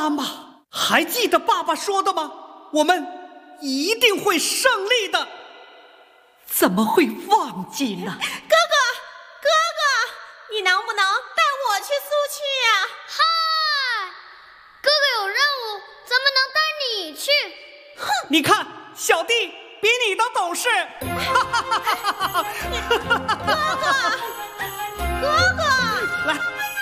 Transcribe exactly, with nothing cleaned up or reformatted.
妈妈，还记得爸爸说的吗？我们一定会胜利的。怎么会忘记呢？ 哥哥，哥哥，你能不能带我去苏区呀？ 嗨，哥哥有任务，怎么能带你去？ 哼！ 你看，小弟比你都懂事。 哥哥，哥哥， 来。